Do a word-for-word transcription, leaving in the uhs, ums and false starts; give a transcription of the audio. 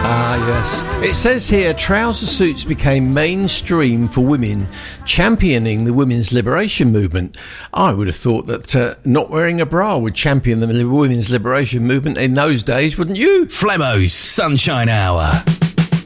Ah, yes. It says here, trouser suits became mainstream for women, championing the women's liberation movement. I would have thought that uh, not wearing a bra would champion the women's liberation movement in those days, wouldn't you? Flemmo's Sunshine Hour.